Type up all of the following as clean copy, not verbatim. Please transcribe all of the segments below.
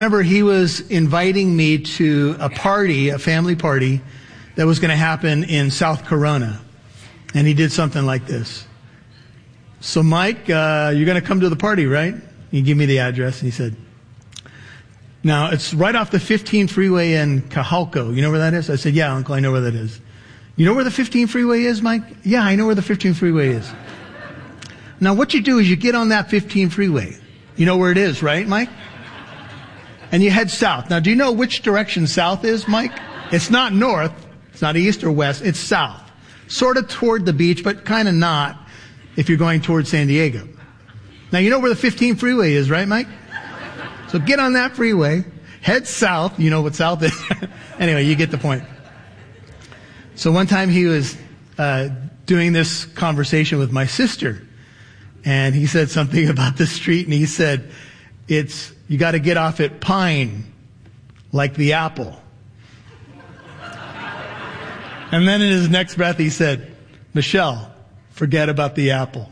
remember he was inviting me to a party, a family party, that was going to happen in South Corona. And he did something like this. So Mike, you're going to come to the party, right? He gave me the address and he said, now it's right off the 15 freeway in Cajalco. You know where that is? I said, yeah, Uncle, I know where that is. You know where the 15 freeway is, Mike? Yeah, I know where the 15 freeway is. Now what you do is you get on that 15 freeway. You know where it is, right, Mike? And you head south. Now, do you know which direction south is, Mike? It's not north. It's not east or west. It's south. Sort of toward the beach, but kind of not if you're going toward San Diego. Now, you know where the 15 freeway is, right, Mike? So get on that freeway, head south. You know what south is. Anyway, you get the point. So one time he was doing this conversation with my sister, and he said something about the street, and he said, you got to get off at Pine, like the apple. And then in his next breath he said, Michelle, forget about the apple.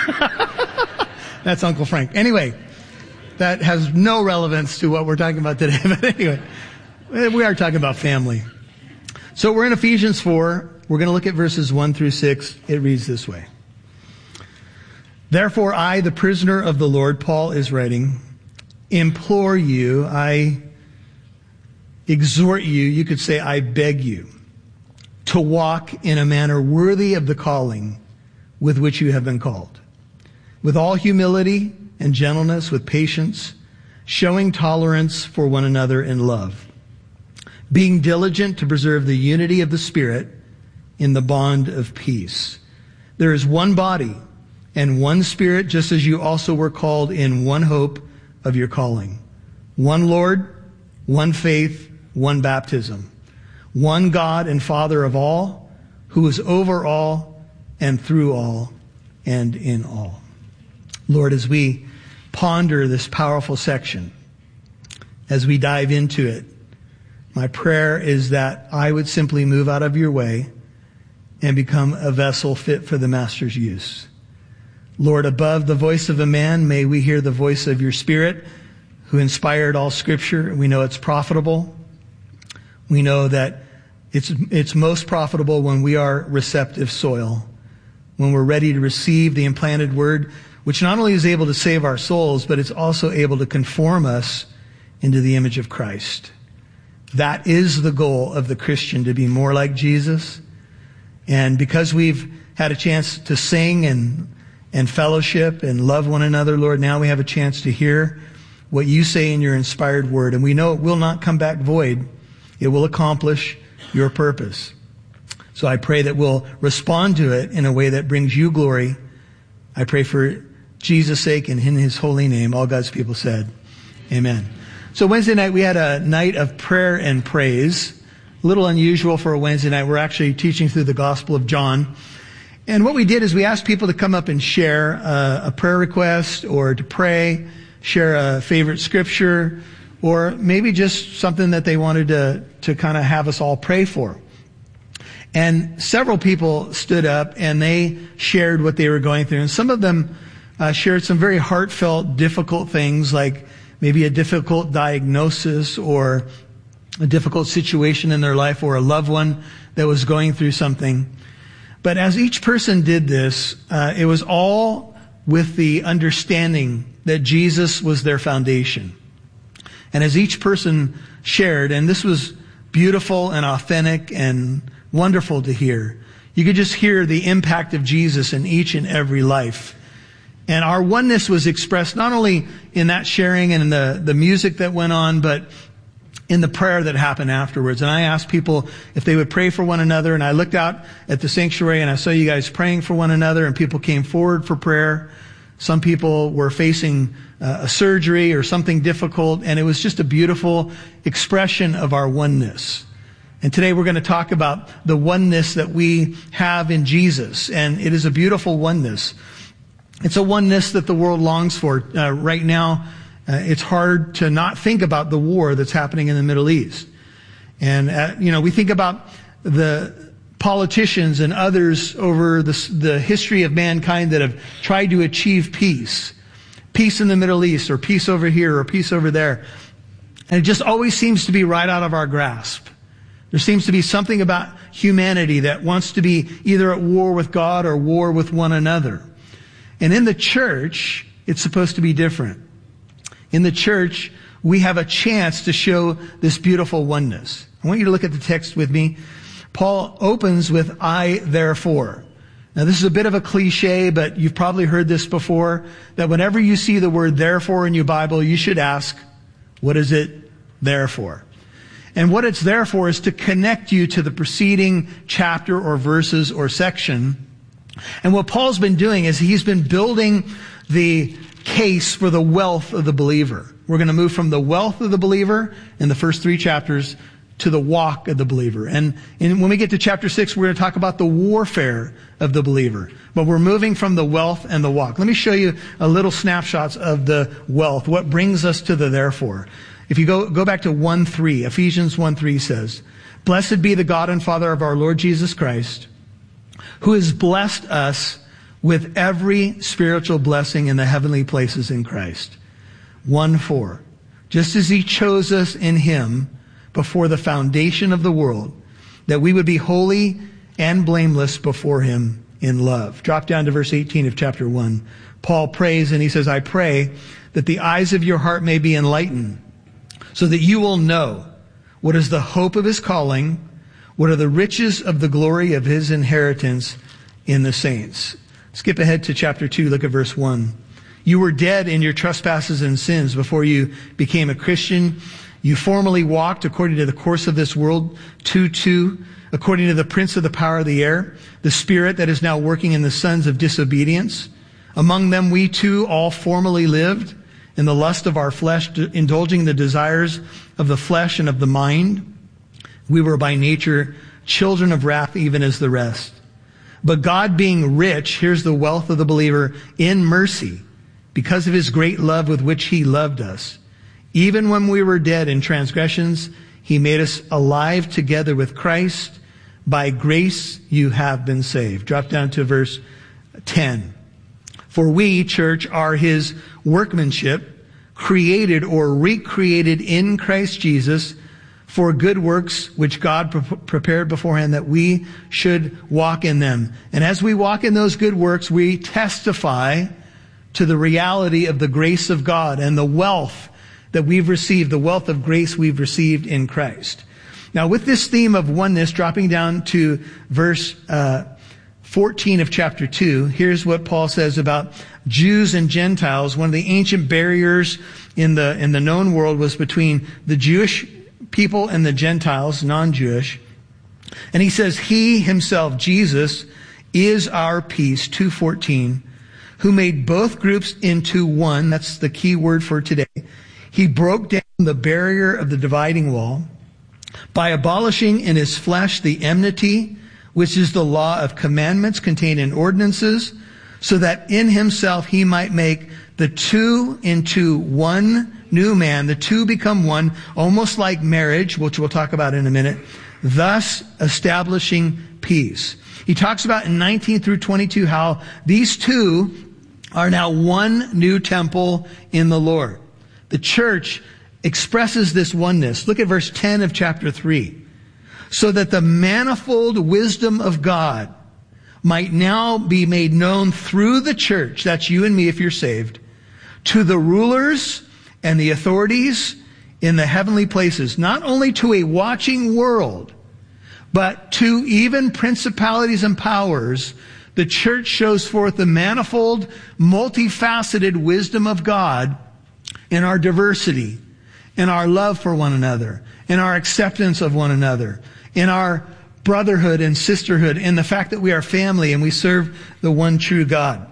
That's Uncle Frank. Anyway, that has no relevance to what we're talking about today. But anyway, we are talking about family. So we're in Ephesians 4. We're going to look at verses 1 through 6. It reads this way. Therefore, I, the prisoner of the Lord, Paul is writing, implore you, I exhort you, you could say I beg you, to walk in a manner worthy of the calling with which you have been called, with all humility and gentleness, with patience, showing tolerance for one another in love, being diligent to preserve the unity of the Spirit in the bond of peace. There is one body and one Spirit, just as you also were called in one hope of your calling. One Lord, one faith, one baptism. One God and Father of all, who is over all and through all and in all. Lord, as we ponder this powerful section, as we dive into it, my prayer is that I would simply move out of your way and become a vessel fit for the Master's use. Lord, above the voice of a man, may we hear the voice of your Spirit, who inspired all Scripture. We know it's profitable. We know that it's most profitable when we are receptive soil, when we're ready to receive the implanted word, which not only is able to save our souls, but it's also able to conform us into the image of Christ. That is the goal of the Christian, to be more like Jesus. And because we've had a chance to sing and fellowship and love one another, Lord, now we have a chance to hear what you say in your inspired word. And we know it will not come back void. It will accomplish your purpose. So I pray that we'll respond to it in a way that brings you glory. I pray for Jesus' sake and in his holy name. All God's people said, amen. So Wednesday night we had a night of prayer and praise. A little unusual for a Wednesday night. We're actually teaching through the Gospel of John. And what we did is we asked people to come up and share a prayer request or to pray, share a favorite scripture, or maybe just something that they wanted to kind of have us all pray for. And several people stood up and they shared what they were going through. And some of them shared some very heartfelt, difficult things, like maybe a difficult diagnosis or a difficult situation in their life, or a loved one that was going through something. But as each person did this, it was all with the understanding that Jesus was their foundation. And as each person shared, and this was beautiful and authentic and wonderful to hear, you could just hear the impact of Jesus in each and every life. And our oneness was expressed not only in that sharing and in the music that went on, but in the prayer that happened afterwards. And I asked people if they would pray for one another, and I looked out at the sanctuary and I saw you guys praying for one another, and people came forward for prayer. Some people were facing a surgery or something difficult, and it was just a beautiful expression of our oneness. And today we're going to talk about the oneness that we have in Jesus, and it is a beautiful oneness. It's a oneness that the world longs for. Right now, it's hard to not think about the war that's happening in the Middle East. And, we think about the politicians and others over the history of mankind that have tried to achieve peace. Peace in the Middle East, or peace over here, or peace over there. And it just always seems to be right out of our grasp. There seems to be something about humanity that wants to be either at war with God or war with one another. And in the church, it's supposed to be different. In the church, we have a chance to show this beautiful oneness. I want you to look at the text with me. Paul opens with, I therefore. Now this is a bit of a cliche, but you've probably heard this before, that whenever you see the word therefore in your Bible, you should ask, what is it there for? And what it's there for is to connect you to the preceding chapter or verses or section. And what Paul's been doing is he's been building the case for the wealth of the believer. We're going to move from the wealth of the believer in the first 3 chapters to the walk of the believer. And when we get to chapter 6, we're going to talk about the warfare of the believer. But we're moving from the wealth and the walk. Let me show you a little snapshots of the wealth, what brings us to the therefore. If you go back to 1:3, Ephesians 1:3 says, Blessed be the God and Father of our Lord Jesus Christ, who has blessed us with every spiritual blessing in the heavenly places in Christ. 1:4, just as he chose us in him before the foundation of the world, that we would be holy and blameless before him in love. Drop down to verse 18 of chapter 1. Paul prays and he says, I pray that the eyes of your heart may be enlightened, so that you will know what is the hope of his calling, what are the riches of the glory of his inheritance in the saints. Skip ahead to chapter 2, look at verse 1. You were dead in your trespasses and sins before you became a Christian. You formerly walked according to the course of this world, 2:2, according to the prince of the power of the air, the spirit that is now working in the sons of disobedience. Among them we too all formerly lived in the lust of our flesh, indulging the desires of the flesh and of the mind. We were by nature children of wrath, even as the rest. But God being rich, here's the wealth of the believer, in mercy, because of his great love with which he loved us. Even when we were dead in transgressions, he made us alive together with Christ. By grace you have been saved. Drop down to verse 10. For we, church, are his workmanship, created or recreated in Christ Jesus for good works which God prepared beforehand that we should walk in them. And as we walk in those good works, we testify to the reality of the grace of God and the wealth that we've received, the wealth of grace we've received in Christ. Now, with this theme of oneness, dropping down to verse 14 of chapter 2, here's what Paul says about Jews and Gentiles. One of the ancient barriers in the known world was between the Jewish people and the Gentiles, non-Jewish. And he says, he himself, Jesus, is our peace, 2:14, who made both groups into one. That's the key word for today. He broke down the barrier of the dividing wall by abolishing in his flesh the enmity, which is the law of commandments contained in ordinances, so that in himself he might make the two into one new man. The two become one, almost like marriage, which we'll talk about in a minute, thus establishing peace. He talks about in 19 through 22 how these two are now one new temple in the Lord. The church expresses this oneness. Look at verse 10 of chapter 3. So that the manifold wisdom of God might now be made known through the church, that's you and me if you're saved, to the rulers and the authorities in the heavenly places, not only to a watching world, but to even principalities and powers. The church shows forth the manifold, multifaceted wisdom of God in our diversity, in our love for one another, in our acceptance of one another, in our brotherhood and sisterhood, in the fact that we are family and we serve the one true God.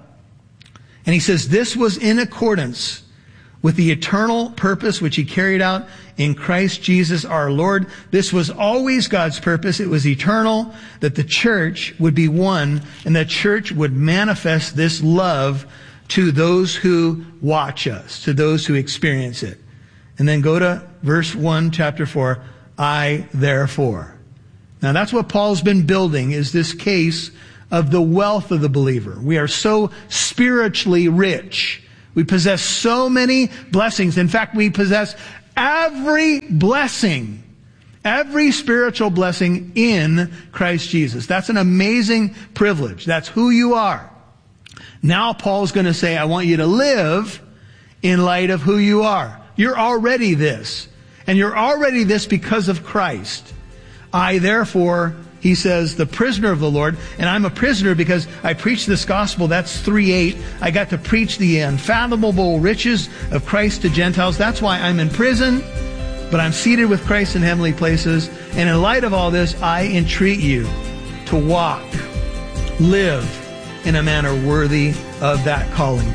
And he says this was in accordance with the eternal purpose which he carried out in Christ Jesus our Lord. This was always God's purpose. It was eternal, that the church would be one and the church would manifest this love to those who watch us, to those who experience it. And then go to verse 1, chapter 4, I therefore. Now that's what Paul's been building, is this case of the wealth of the believer. We are so spiritually rich. We possess so many blessings. In fact, we possess every blessing, every spiritual blessing in Christ Jesus. That's an amazing privilege. That's who you are. Now Paul's going to say, I want you to live in light of who you are. You're already this. And you're already this because of Christ. I therefore, he says, the prisoner of the Lord, and I'm a prisoner because I preach this gospel. That's 3:8. I got to preach the unfathomable riches of Christ to Gentiles. That's why I'm in prison, but I'm seated with Christ in heavenly places. And in light of all this, I entreat you to walk, live in a manner worthy of that calling.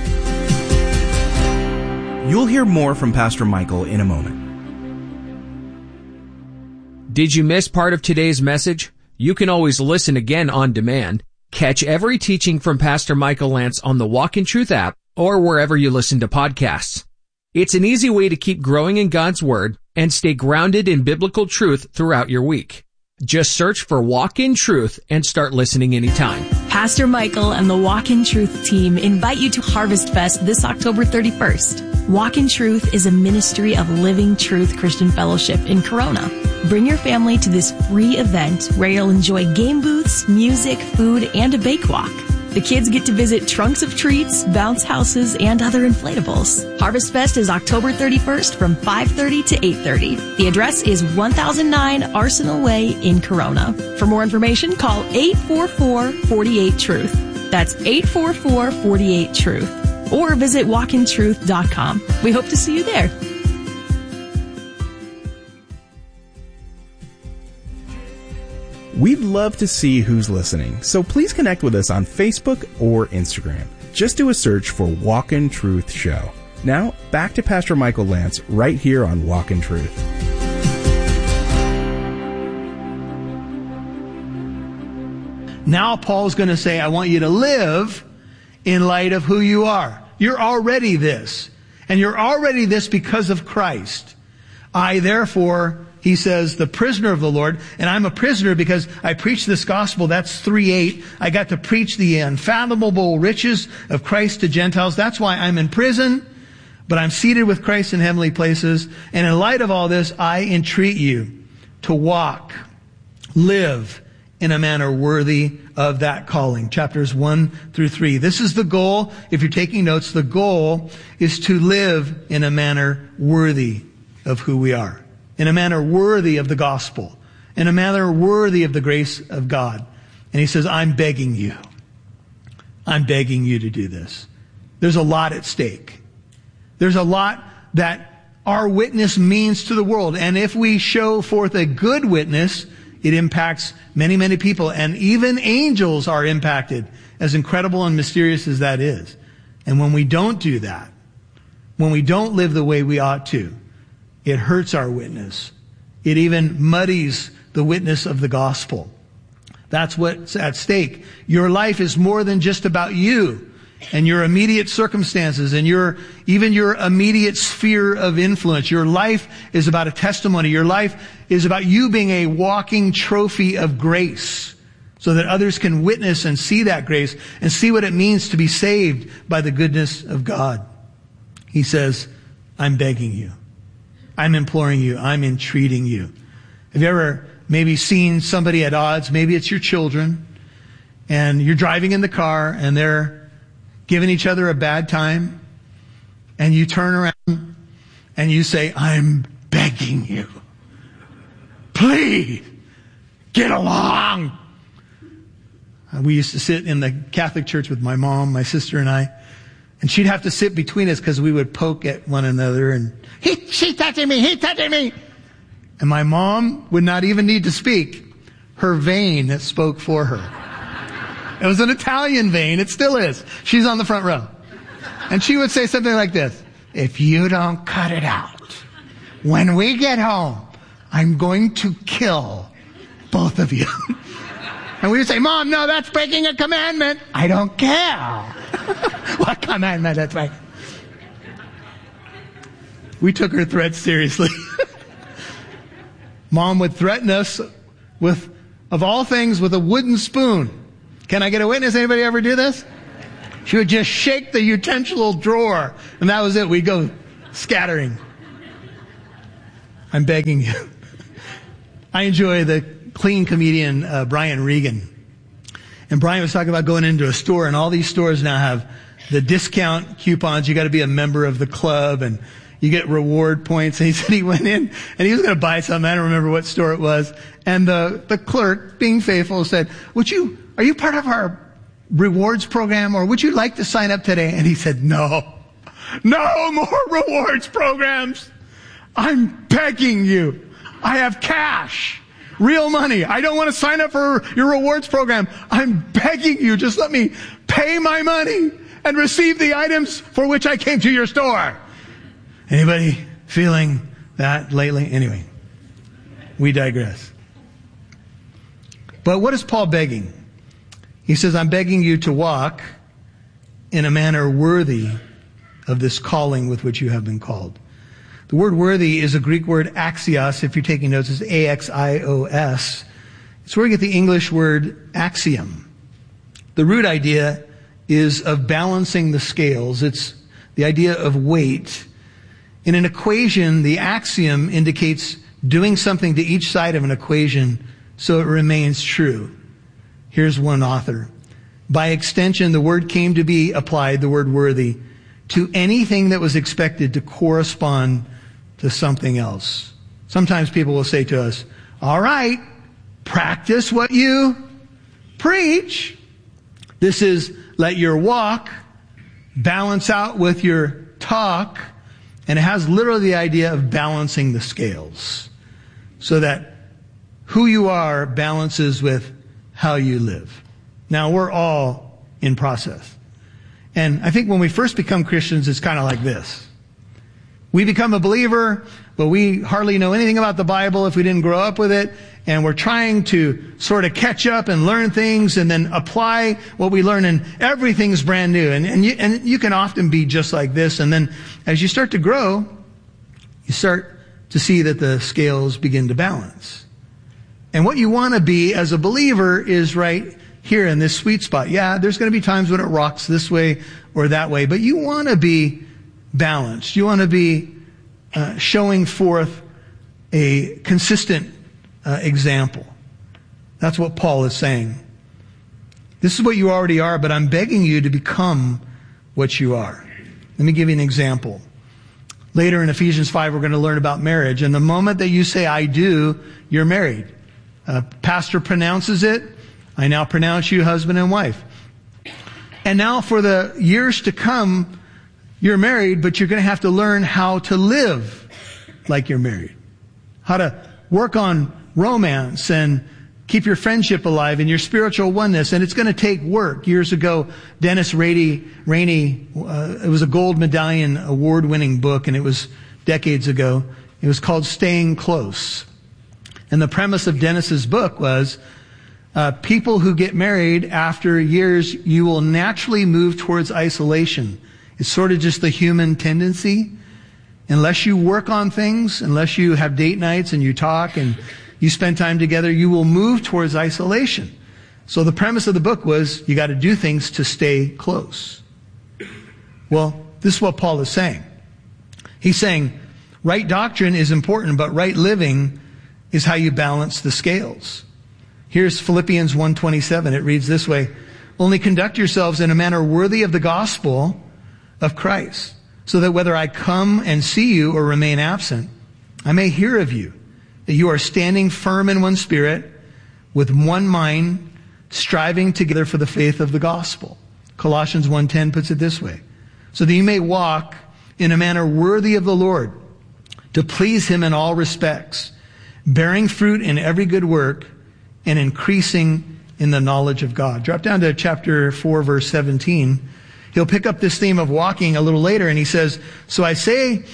You'll hear more from Pastor Michael in a moment. Did you miss part of today's message? You can always listen again on demand. Catch every teaching from Pastor Michael Lance on the Walk in Truth app or wherever you listen to podcasts. It's an easy way to keep growing in God's Word and stay grounded in biblical truth throughout your week. Just search for Walk in Truth and start listening anytime. Pastor Michael and the Walk in Truth team invite you to Harvest Fest this October 31st. Walk in Truth is a ministry of Living Truth Christian Fellowship in Corona. Bring your family to this free event where you'll enjoy game booths, music, food, and a bake walk. The kids get to visit trunks of treats, bounce houses, and other inflatables. Harvest Fest is October 31st from 5:30 to 8:30. The address is 1009 Arsenal Way in Corona. For more information, call 844-48-TRUTH. That's 844-48-TRUTH. Or visit walkintruth.com. We hope to see you there. We'd love to see who's listening, so please connect with us on Facebook or Instagram. Just do a search for Walk in Truth Show. Now, back to Pastor Michael Lance right here on Walk in Truth. Now Paul's going to say, I want you to live in light of who you are. You're already this. And you're already this because of Christ. I therefore, he says, the prisoner of the Lord, and I'm a prisoner because I preach this gospel. That's 3:8. I got to preach the unfathomable riches of Christ to Gentiles. That's why I'm in prison, but I'm seated with Christ in heavenly places. And in light of all this, I entreat you to walk, live in a manner worthy of that calling. Chapters 1-3. This is the goal. If you're taking notes, the goal is to live in a manner worthy of who we are. In a manner worthy of the gospel. In a manner worthy of the grace of God. And he says, I'm begging you. I'm begging you to do this. There's a lot at stake. There's a lot that our witness means to the world. And if we show forth a good witness, it impacts many, many people. And even angels are impacted, as incredible and mysterious as that is. And when we don't do that, when we don't live the way we ought to, it hurts our witness. It even muddies the witness of the gospel. That's what's at stake. Your life is more than just about you and your immediate circumstances and even your immediate sphere of influence. Your life is about a testimony. Your life is about you being a walking trophy of grace so that others can witness and see that grace and see what it means to be saved by the goodness of God. He says, I'm begging you. I'm imploring you. I'm entreating you. Have you ever maybe seen somebody at odds? Maybe it's your children and you're driving in the car and they're giving each other a bad time and you turn around and you say, I'm begging you. Please get along. We used to sit in the Catholic church with my mom, my sister and I. And she'd have to sit between us because we would poke at one another and, she's touching me, he's touching me. And my mom would not even need to speak. Her vein spoke for her. It was an Italian vein. It still is. She's on the front row. And she would say something like this. If you don't cut it out, when we get home, I'm going to kill both of you. And we would say, Mom, no, that's breaking a commandment. I don't care. What commandment? That's right. We took her threats seriously. Mom would threaten us with, of all things, with a wooden spoon. Can I get a witness? Anybody ever do this? She would just shake the utensil drawer, and that was it. We'd go scattering. I'm begging you. I enjoy the clean comedian Brian Regan. And Brian was talking about going into a store, and all these stores now have the discount coupons. You got to be a member of the club, and you get reward points. And he said he went in, and he was going to buy something. I don't remember what store it was. And the clerk, being faithful, said, are you part of our rewards program, or would you like to sign up today? And he said, no more rewards programs. I'm begging you. I have cash. Real money. I don't want to sign up for your rewards program. I'm begging you, just let me pay my money and receive the items for which I came to your store. Anybody feeling that lately? Anyway, we digress. But what is Paul begging? He says, I'm begging you to walk in a manner worthy of this calling with which you have been called. The word worthy is a Greek word axios. If you're taking notes, it's A-X-I-O-S. It's where we get the English word axiom. The root idea is of balancing the scales. It's the idea of weight. In an equation, the axiom indicates doing something to each side of an equation so it remains true. Here's one author. By extension, the word came to be applied, the word worthy, to anything that was expected to correspond to something else. Sometimes people will say to us, all right, practice what you preach. This is let your walk balance out with your talk. And it has literally the idea of balancing the scales so that who you are balances with how you live. Now, we're all in process. And I think when we first become Christians, it's kind of like this. We become a believer, but we hardly know anything about the Bible if we didn't grow up with it. And we're trying to sort of catch up and learn things and then apply what we learn, and everything's brand new. And you can often be just like this. And then as you start to grow, you start to see that the scales begin to balance. And what you want to be as a believer is right here in this sweet spot. Yeah, there's going to be times when it rocks this way or that way, but you want to be balanced. You want to be showing forth a consistent example. That's what Paul is saying. This is what you already are, but I'm begging you to become what you are. Let me give you an example. Later in Ephesians 5, we're going to learn about marriage. And the moment that you say, I do, you're married. Pastor pronounces it. I now pronounce you husband and wife. And now for the years to come, you're married, but you're going to have to learn how to live like you're married. How to work on romance and keep your friendship alive and your spiritual oneness. And it's going to take work. Years ago, Dennis Rainey, it was a gold medallion award-winning book, and it was decades ago. It was called Staying Close. And the premise of Dennis's book was, people who get married after years, you will naturally move towards isolation. It's sort of just the human tendency. Unless you work on things, unless you have date nights and you talk and you spend time together, you will move towards isolation. So the premise of the book was you got to do things to stay close. Well, this is what Paul is saying. He's saying right doctrine is important, but right living is how you balance the scales. Here's Philippians 1:27. It reads this way: only conduct yourselves in a manner worthy of the gospel of Christ, so that whether I come and see you or remain absent, I may hear of you, that you are standing firm in one spirit, with one mind, striving together for the faith of the gospel. Colossians 1:10 puts it this way: so that you may walk in a manner worthy of the Lord, to please him in all respects, bearing fruit in every good work, and increasing in the knowledge of God. Drop down to chapter 4, verse 17. He'll pick up this theme of walking a little later, and he says, so I say,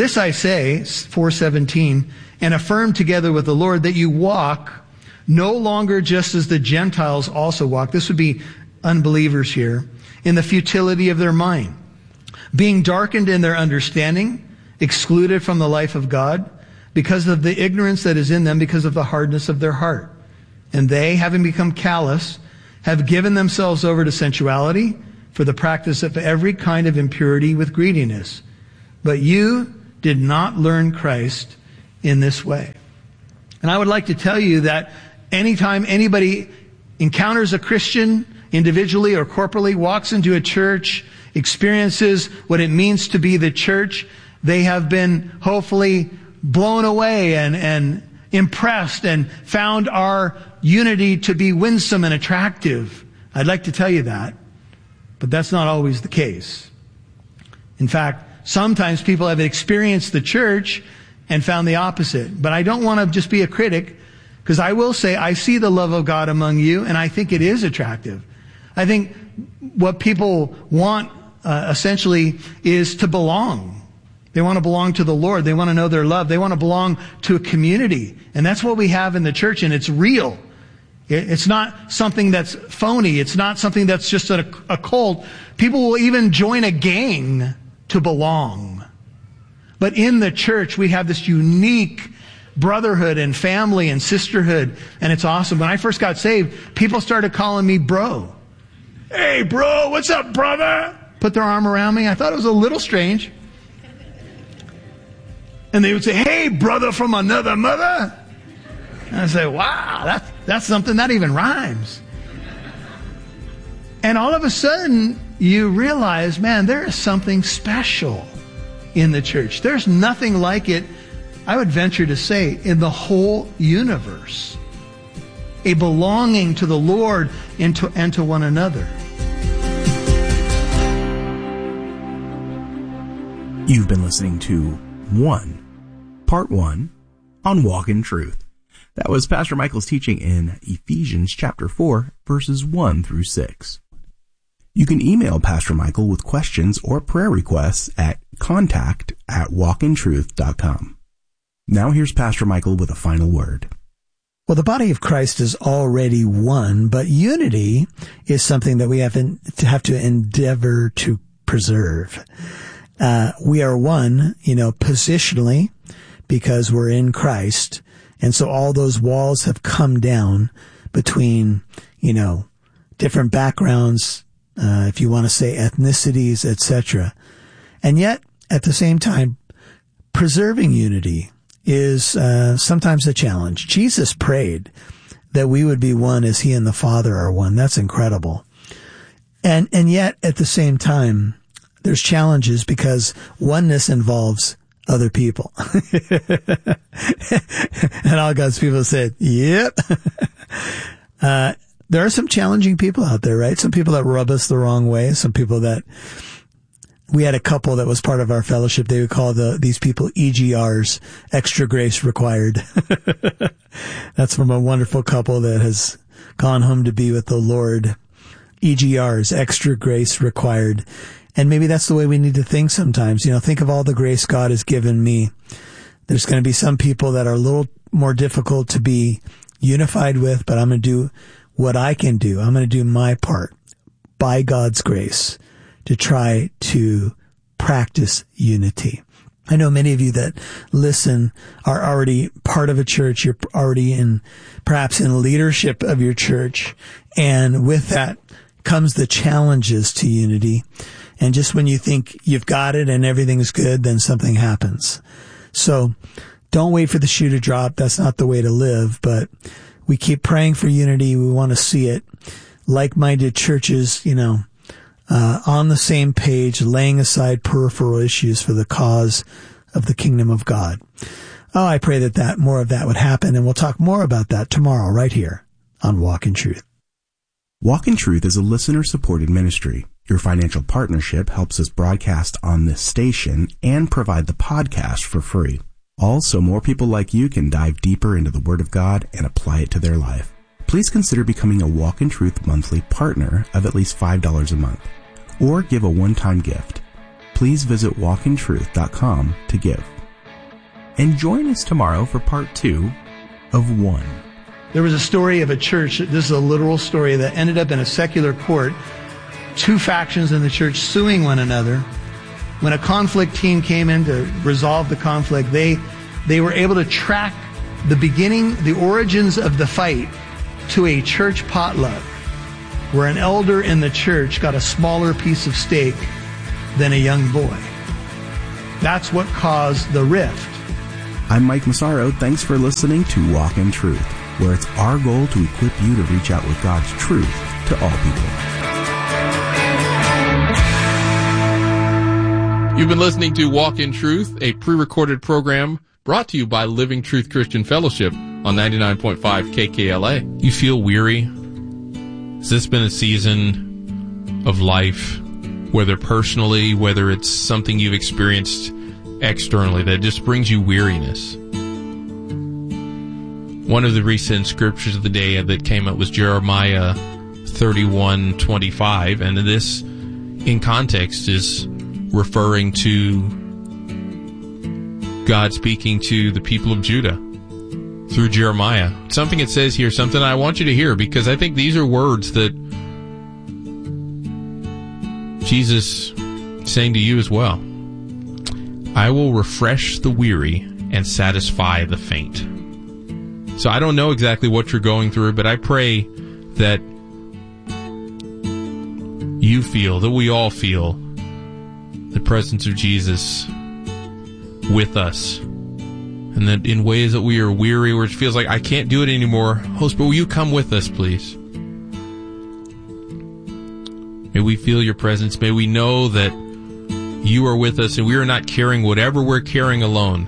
4:17, and affirm together with the Lord that you walk no longer just as the Gentiles also walk. This would be unbelievers here, in the futility of their mind, being darkened in their understanding, excluded from the life of God, because of the ignorance that is in them, because of the hardness of their heart. And they, having become callous, have given themselves over to sensuality, for the practice of every kind of impurity with greediness. But you did not learn Christ in this way. And I would like to tell you that anytime anybody encounters a Christian individually or corporately, walks into a church, experiences what it means to be the church, they have been hopefully blown away and impressed and found our unity to be winsome and attractive. I'd like to tell you that, but that's not always the case. In fact, sometimes people have experienced the church and found the opposite. But I don't want to just be a critic, because I will say I see the love of God among you, and I think it is attractive. I think what people want essentially is to belong. They want to belong to the Lord. They want to know their love. They want to belong to a community. And that's what we have in the church, and it's real. It's not something that's phony. It's not something that's just a cult. People will even join a gang to belong. But in the church, we have this unique brotherhood and family and sisterhood, and it's awesome. When I first got saved, people started calling me bro. Hey, bro, what's up, brother? Put their arm around me. I thought it was a little strange. And they would say, hey, brother from another mother. And I say, wow, that's something that even rhymes. And all of a sudden, you realize, man, there is something special in the church. There's nothing like it, I would venture to say, in the whole universe. A belonging to the Lord and to one another. You've been listening to Part 1 on Walk in Truth. That was Pastor Michael's teaching in Ephesians chapter 4, verses 1 through 6. You can email Pastor Michael with questions or prayer requests at contact@walkintruth.com. Now here's Pastor Michael with a final word. Well, the body of Christ is already one, but unity is something that we have to endeavor to preserve. We are one, positionally, because we're in Christ. And so all those walls have come down between, different backgrounds, if you want to say ethnicities, etc. And yet, at the same time, preserving unity is sometimes a challenge. Jesus prayed that we would be one as he and the Father are one. That's incredible. And yet, at the same time, there's challenges because oneness involves other people. And all God's people said, yep. There are some challenging people out there, right? Some people that rub us the wrong way. Some people that, we had a couple that was part of our fellowship. They would call these people EGRs, extra grace required. That's from a wonderful couple that has gone home to be with the Lord. EGRs, extra grace required. And maybe that's the way we need to think sometimes. Think of all the grace God has given me. There's going to be some people that are a little more difficult to be unified with, but I'm going to do what I can do. I'm going to do my part by God's grace to try to practice unity. I know many of you that listen are already part of a church. You're already perhaps in leadership of your church. And with that comes the challenges to unity. And just when you think you've got it and everything's good, then something happens. So don't wait for the shoe to drop. That's not the way to live, but we keep praying for unity. We want to see it. Like-minded churches, on the same page, laying aside peripheral issues for the cause of the kingdom of God. Oh, I pray that more of that would happen, and we'll talk more about that tomorrow right here on Walk in Truth. Walk in Truth is a listener-supported ministry. Your financial partnership helps us broadcast on this station and provide the podcast for free. Also, more people like you can dive deeper into the Word of God and apply it to their life. Please consider becoming a Walk in Truth monthly partner of at least $5 a month, or give a one-time gift. Please visit walkintruth.com to give. And join us tomorrow for part 2 of 1. There was a story of a church, this is a literal story, that ended up in a secular court, 2 factions in the church suing one another. When a conflict team came in to resolve the conflict, they were able to track the origins of the fight to a church potluck, where an elder in the church got a smaller piece of steak than a young boy. That's what caused the rift. I'm Mike Massaro. Thanks for listening to Walk in Truth, where it's our goal to equip you to reach out with God's truth to all people. You've been listening to Walk in Truth, a pre-recorded program brought to you by Living Truth Christian Fellowship on 99.5 KKLA. You feel weary? Has this been a season of life, whether personally, whether it's something you've experienced externally, that just brings you weariness? One of the recent scriptures of the day that came up was Jeremiah 31:25, and this, in context, is referring to God speaking to the people of Judah through Jeremiah. Something it says here, something I want you to hear, because I think these are words that Jesus is saying to you as well. I will refresh the weary and satisfy the faint. So I don't know exactly what you're going through, but I pray that you feel, that we all feel, the presence of Jesus with us. And that in ways that we are weary, where it feels like I can't do it anymore, Holy Spirit, will you come with us, please? May we feel your presence. May we know that you are with us and we are not carrying whatever we're carrying alone.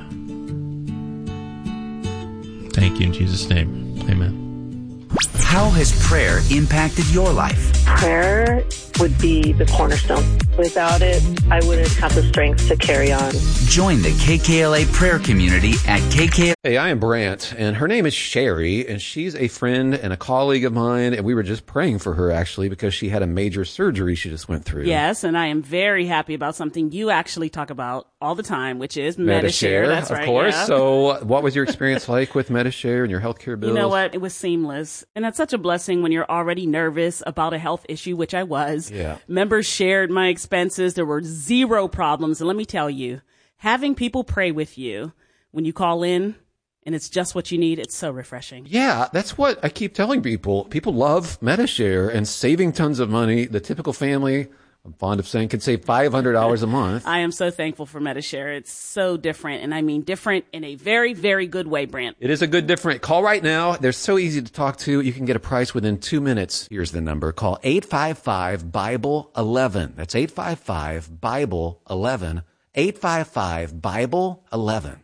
Thank you in Jesus' name. Amen. How has prayer impacted your life? Prayer would be the cornerstone. Without it, I wouldn't have the strength to carry on. Join the KKLA prayer community at KKLA. Hey, I am Brant, and her name is Sherry, and she's a friend and a colleague of mine, and we were just praying for her, actually, because she had a major surgery she just went through. Yes, and I am very happy about something you actually talk about all the time, which is Medi-Share. That's right, of course. Yeah. So what was your experience like with Medi-Share and your healthcare bills? You know what? It was seamless, and that's such a blessing when you're already nervous about a health issue, which I was. Yeah. Members shared my expenses. There were zero problems, and let me tell you, having people pray with you when you call in, and it's just what you need, it's so refreshing. Yeah, that's what I keep telling people. People love Medi-Share and saving tons of money. The typical family, I'm fond of saying, can save $500 a month. I am so thankful for Medi-Share. It's so different, and I mean different in a very, very good way, Brant. It is a good different. Call right now. They're so easy to talk to. You can get a price within 2 minutes. Here's the number. Call 855-BIBLE-11. That's 855-BIBLE-11. 855-BIBLE-11.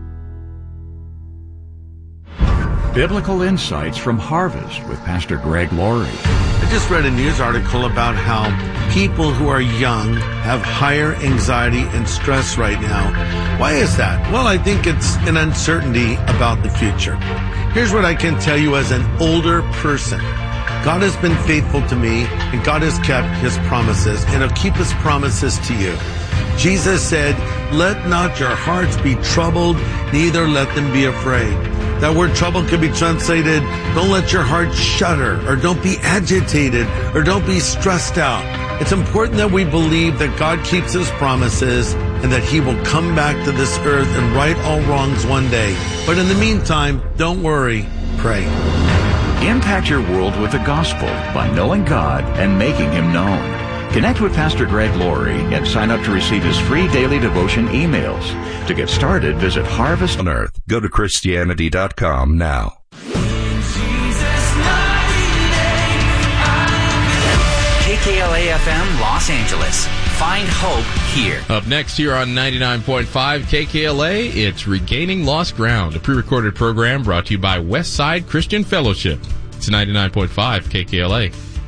Biblical Insights from Harvest with Pastor Greg Laurie. I just read a news article about how people who are young have higher anxiety and stress right now. Why is that? Well, I think it's an uncertainty about the future. Here's what I can tell you as an older person. God has been faithful to me, and God has kept his promises, and he'll keep his promises to you. Jesus said, "Let not your hearts be troubled, neither let them be afraid." That word trouble could be translated, don't let your heart shudder, or don't be agitated, or don't be stressed out. It's important that we believe that God keeps his promises and that he will come back to this earth and right all wrongs one day. But in the meantime, don't worry, pray. Impact your world with the gospel by knowing God and making him known. Connect with Pastor Greg Laurie and sign up to receive his free daily devotion emails. To get started, visit Harvest on Earth. Go to Christianity.com now. KKLA FM Los Angeles. Find hope here. Up next here on 99.5 KKLA, it's Regaining Lost Ground, a pre-recorded program brought to you by Westside Christian Fellowship. It's 99.5 KKLA.